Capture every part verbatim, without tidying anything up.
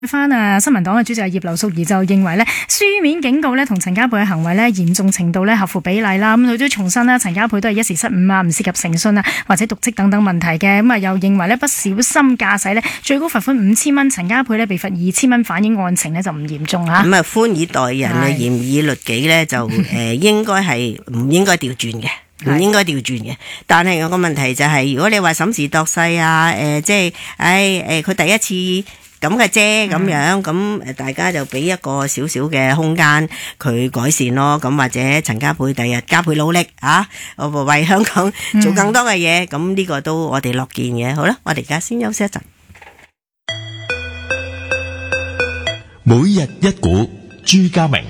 翻啊，新民黨嘅主席葉劉淑儀就認為咧，書面警告咧同陳家珮嘅行為咧嚴重程度咧合乎比例啦。咁佢都重申啦，陳家珮都係一時失誤啊，唔涉及誠信啊或者瀆職等等問題嘅。咁啊又認為咧不小心駕駛咧最高罰款五千蚊，陳家珮咧被罰二千蚊，反映案情咧就唔嚴重啊。 咁啊寬以待人啊，嚴以律己咧就誒、呃、應該係唔應該調轉嘅。唔應該調轉嘅，但係有個問題就係、是，如果你話審時度勢啊，誒、呃，即係，唉，誒，佢第一次咁嘅啫，咁樣，咁誒，大家就俾一個少少嘅空間佢改善咯，咁或者陳家珮第日加倍努力啊，我為香港做更多嘅嘢，咁、嗯、呢個都我哋樂見嘅。好啦，我哋而家先休息一陣。 每日一股，朱家明。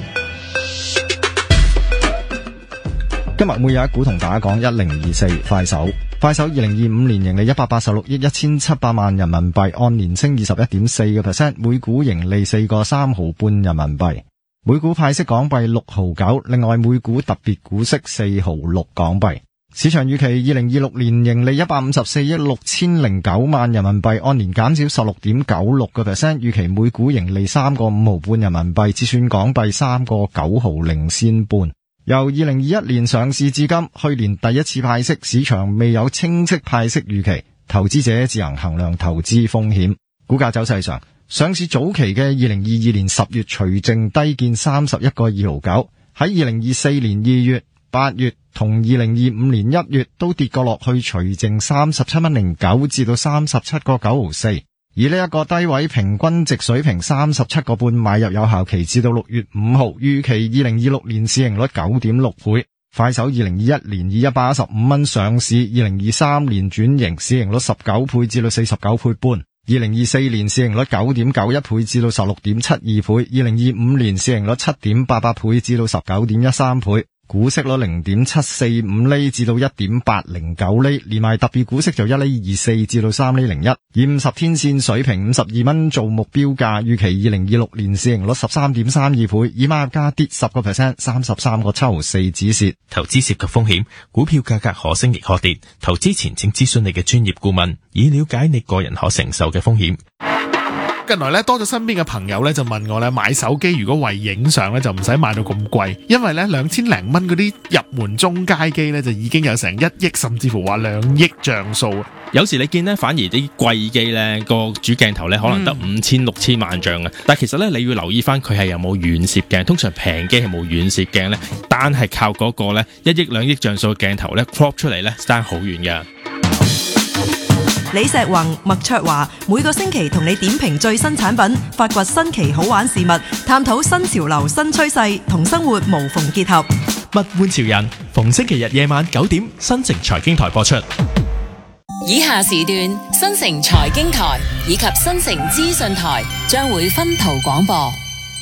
今日每日一股同大家講一零二四快手，快手二零二五年盈利一百八十六億一千七百萬人民幣，按年升二十一點四個 percent， 每股盈利四個三毫半人民幣，每股派息港幣六毫九，另外每股特別股息四毫六港幣。市場預期二零二六年盈利一百五十四億六千零九萬人民幣，按年減少十六點九六個 percent， 預期每股盈利三個五毫半人民幣，折算港幣三個九毫零仙半。由二零二一年上市至今，去年第一次派息，市場未有清晰派息預期，投資者自行衡量投資風險。股價走勢上，上市早期嘅二零二二年十月除淨低見三十一個二毫九，喺二零二四年二月、八月同二零二五年一月都跌過落去除淨三十七蚊零九至到三十七個九毫四。而呢一個低位平均值水平三十七個半買入有效期至到六月五號，預期二零二六年市盈率九點六倍。快手二零二一年以一百一十五蚊上市，二零二三年轉型，市盈率十九倍至到四十九倍半。二零二四年市盈率九點九一倍至到十六點七二倍，二零二五年市盈率七點八八倍至到十九點一三倍。股息率零點七四五厘至到一點八零九厘，連埋特別股息就一厘二四至到三厘零一，以五十天線水平五十二蚊做目標價，預期二零二六年市盈率十三點三二倍，以買入價跌十個 percent， 三十三個七毫四止蝕。 投資涉及風險，股票價格可升亦可跌，投資前請諮詢你嘅專業顧問，以了解你個人可承受嘅風險。 近來咧多咗身邊嘅朋友咧就問我咧買手機如果為影相咧就唔使買到咁貴，因為咧兩千零蚊嗰啲入門中階機咧就已經有成一億甚至乎話兩億像素。 有時你見咧反而啲貴機咧個主鏡頭咧可能得五千六千萬像啊，但係其實咧你要留意翻佢係有冇遠攝鏡，通常平機係冇遠攝鏡咧，單係靠嗰個咧一億兩億像素嘅鏡頭咧 crop 出嚟咧爭好遠㗎。 李石宏、麥卓華每個星期同你點評最新產品，發掘新奇好玩事物，探討新潮流新趨勢，同生活無縫結合。 物玩潮人，逢星期日夜晚九點，新城財經台播出。 以下時段，新城財經台以及新城資訊台將會分途廣播。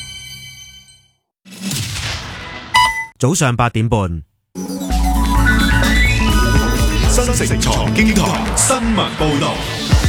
早上八點半。 新城財經台新聞報道。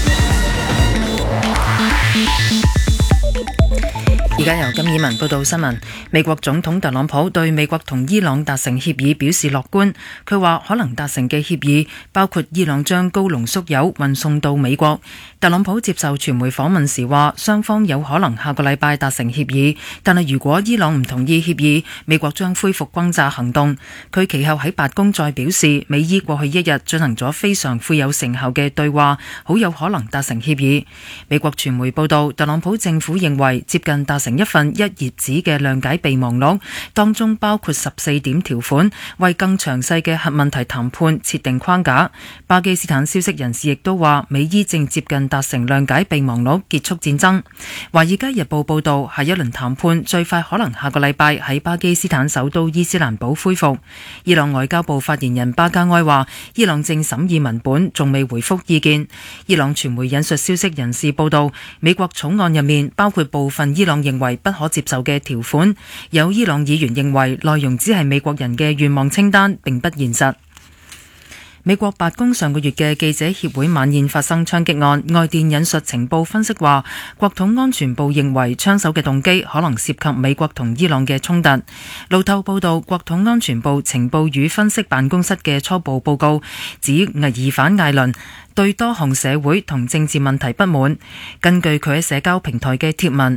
而家由金以文報道新聞。美國總統特朗普對美國同伊朗達成協議表示樂觀。佢話可能達成嘅協議包括伊朗將高濃縮鈾運送到美國。特朗普接受傳媒訪問時話，雙方有可能下個禮拜達成協議，但係如果伊朗唔同意協議，美國將恢復轟炸行動。佢其後喺白宮再表示，美伊過去一日進行咗非常富有成效嘅對話，好有可能達成協議。美國傳媒報道，特朗普政府認為接近達成一份一頁紙嘅諒解備忘錄，當中包括十四點條款，為更詳細嘅核問題談判設定框架。巴基斯坦消息人士亦都話，美伊正接近達成諒解備忘錄，結束戰爭。華爾街日報報道，下一輪談判最快可能下個禮拜喺巴基斯坦首都伊斯蘭堡恢復。伊朗外交部發言人巴加埃話，伊朗正審議文本，仲未回覆意見。伊朗傳媒引述消息人士報道，美國草案入面包括部分伊朗認為不可接受嘅條款，有伊朗議員認為內容只係美國人嘅願望清單，並不現實。美國白宮上個月嘅記者協會晚宴發生槍擊案，外電引述情報分析話，國土安全部認為槍手嘅動機可能涉及美國同伊朗嘅衝突。路透報道，國土安全部情報與分析辦公室嘅初步報告指，疑犯艾倫對多項社會同政治問題不滿。根據佢喺社交平台嘅貼文，